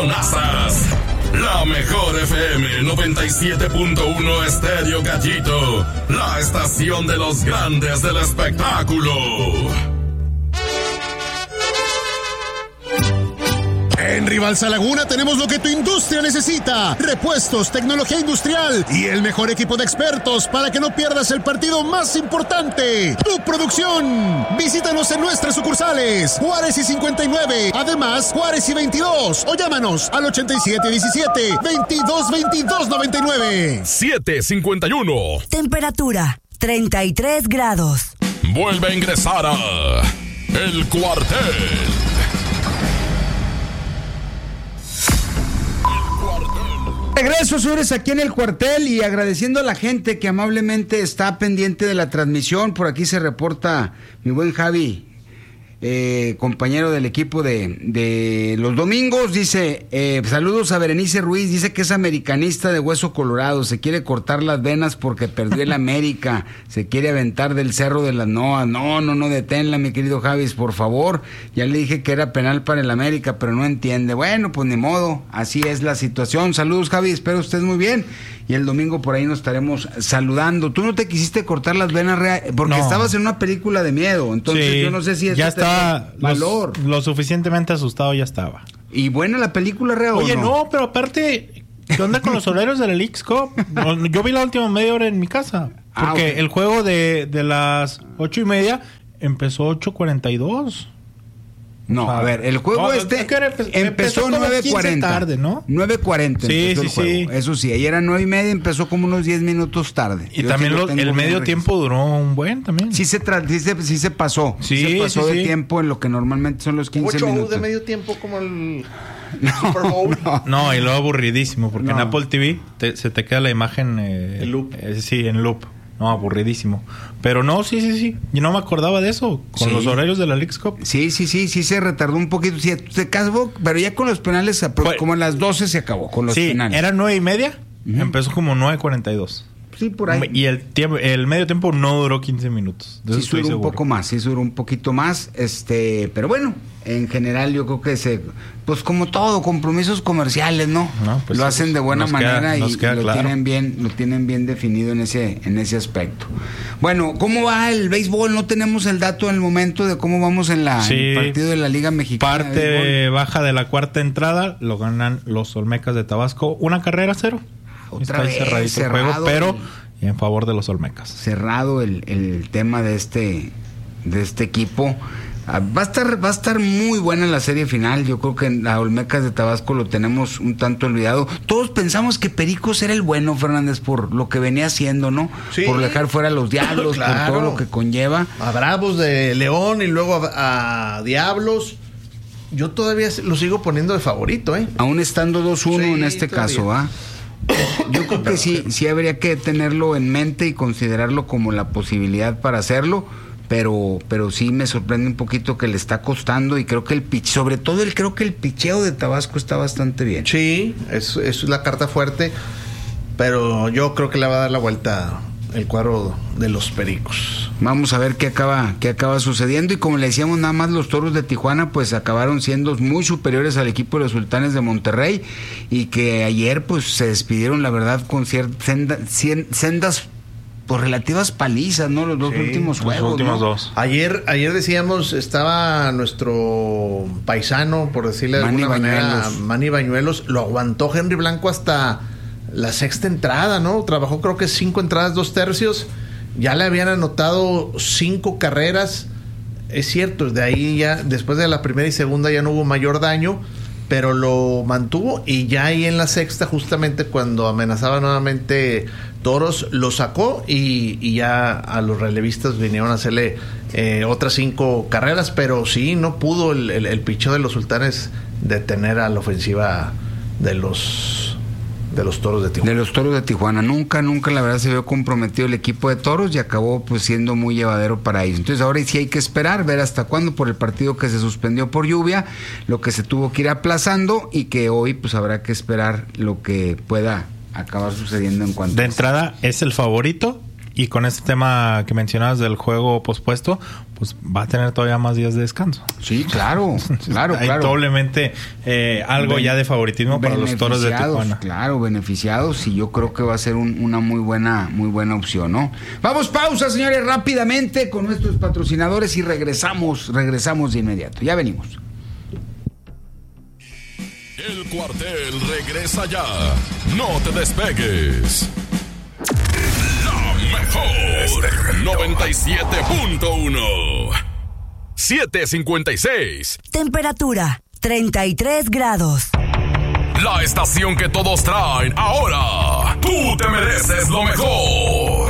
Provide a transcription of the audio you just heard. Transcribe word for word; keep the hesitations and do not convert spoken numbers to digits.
Pelonazas. La mejor F M noventa y siete punto uno Estéreo Gallito. La estación de los grandes del espectáculo. En Rivalsa Laguna tenemos lo que tu industria necesita: repuestos, tecnología industrial y el mejor equipo de expertos para que no pierdas el partido más importante, tu producción. Visítanos en nuestras sucursales Juárez y cincuenta y nueve, además Juárez y veintidós, o llámanos al ochenta y siete diecisiete, veintidós veintidós noventa y nueve. siete cincuenta y uno. Temperatura treinta y tres grados. Vuelve a ingresar a El Cuartel. Regreso, señores, aquí en El Cuartel, y agradeciendo a la gente que amablemente está pendiente de la transmisión. Por aquí se reporta mi buen Javi, eh, compañero del equipo de, de los domingos. Dice, eh, saludos a Berenice Ruiz, dice que es americanista de hueso colorado, se quiere cortar las venas porque perdió el América, se quiere aventar del Cerro de las Noas. No, no, no, deténla, mi querido Javis, por favor. Ya le dije que era penal para el América, pero no entiende. Bueno, pues ni modo, así es la situación. Saludos, Javi, espero estés muy bien. Y el domingo por ahí nos estaremos saludando. Tú no te quisiste cortar las venas real, porque no. Estabas en una película de miedo. Entonces sí, yo no sé si eso ya está valor. Lo, lo suficientemente asustado ya estaba. ¿Y buena la película real? Oye, ¿o no? no, pero aparte, ¿qué onda con los horarios de la Leagues Cup? Yo vi la última media hora en mi casa. Porque ah, okay. El juego de, de las ocho y media empezó ocho cuarenta y dos. No, a ver, el juego no, este empezó nueve cuarenta tarde, ¿no? nueve cuarenta Sí, empezó sí, el juego. sí. Eso sí, ayer era nueve y media, empezó como unos diez minutos tarde. Y Yo también lo, el medio tiempo duró un buen también. Sí se, tra- sí se, sí se pasó. Sí, sí se pasó sí, de sí. tiempo en lo que normalmente son los quince minutos. ¿Ocho de medio tiempo como el no, Super Bowl? No, no, y luego aburridísimo, porque no. en Apple T V te, se te queda la imagen... Eh, en loop. Eh, sí, en loop. No, aburridísimo. Pero no, sí, sí, sí. Yo no me acordaba de eso. Con sí. los horarios de la Leagues Cup. Sí, sí, sí, sí se retardó un poquito. Sí, se acabó, pero ya con los penales, Fue, como a las doce se acabó con los sí, penales. Sí, era nueve y media. Uh-huh. Empezó como nueve cuarenta y dos. Sí, por ahí. Y el tiempo, el medio tiempo no duró quince minutos. Sí, duró un poco más, sí, duró un poquito más. Este, pero bueno, en general yo creo que se, pues como todo, compromisos comerciales, ¿no? no pues lo hacen pues, de buena manera queda, y, y lo claro. tienen bien, lo tienen bien definido en ese, en ese aspecto. Bueno, ¿cómo va el béisbol? No tenemos el dato en el momento de cómo vamos en la sí, en el partido de la Liga Mexicana. Parte baja de la cuarta entrada, lo ganan los Olmecas de Tabasco, una carrera a cero. Otra Está vez cerradito cerrado el juego, pero el, en favor de los Olmecas. Cerrado el, el tema de este de este equipo. Ah, va a estar va a estar muy buena la serie final. Yo creo que en la Olmecas de Tabasco lo tenemos un tanto olvidado. Todos pensamos que Pericos era el bueno, Fernández, por lo que venía haciendo, ¿no? Sí. Por dejar fuera a los Diablos, claro. Por todo lo que conlleva. A Bravos de León y luego a, a Diablos. Yo todavía lo sigo poniendo de favorito, ¿eh? Aún estando dos uno sí, en este todavía. caso, ¿ah? Yo creo que sí, sí habría que tenerlo en mente y considerarlo como la posibilidad para hacerlo, pero, pero sí me sorprende un poquito que le está costando y creo que el pitch, sobre todo el creo que el picheo de Tabasco está bastante bien. Sí, es, es la carta fuerte, pero yo creo que le va a dar la vuelta el cuadro de los Pericos. Vamos a ver qué acaba, qué acaba sucediendo. Y como le decíamos, nada más los Toros de Tijuana pues acabaron siendo muy superiores al equipo de los Sultanes de Monterrey, y que ayer pues se despidieron, la verdad, con ciertas senda, sendas por relativas palizas, ¿no? Los dos sí, últimos juegos. Los últimos ¿no? dos. Ayer, ayer decíamos, estaba nuestro paisano, por decirle de Manny alguna Bañuelos. manera, Manny Bañuelos, lo aguantó Henry Blanco hasta la sexta entrada, ¿no? Trabajó creo que cinco entradas, dos tercios. Ya le habían anotado cinco carreras. Es cierto, de ahí ya, después de la primera y segunda ya no hubo mayor daño, pero lo mantuvo, y ya ahí en la sexta, justamente cuando amenazaba nuevamente Toros, lo sacó y, y ya a los relevistas vinieron a hacerle eh, otras cinco carreras, pero sí, no pudo el, el, el picheo de los Sultanes detener a la ofensiva de los de los Toros de Tijuana. De los Toros de Tijuana. Nunca, nunca la verdad se vio comprometido el equipo de Toros, y acabó pues siendo muy llevadero para ellos. Entonces ahora sí hay que esperar, ver hasta cuándo, por el partido que se suspendió por lluvia, lo que se tuvo que ir aplazando, y que hoy pues habrá que esperar lo que pueda acabar sucediendo en cuanto de a entrada es el favorito Y con este tema que mencionabas del juego pospuesto, pues va a tener todavía más días de descanso. Sí, claro, claro, Hay claro. doblemente eh, algo Ben- ya de favoritismo para los Toros de Tijuana. Claro, beneficiados, y yo creo que va a ser un- una muy buena, muy buena opción, ¿no? Vamos, pausa, señores, rápidamente con nuestros patrocinadores y regresamos, regresamos de inmediato. Ya venimos. El cuartel regresa ya. No te despegues. La mejor noventa y siete punto uno. siete cincuenta y seis. Temperatura treinta y tres grados. La estación que todos traen ahora. Tú te mereces lo mejor.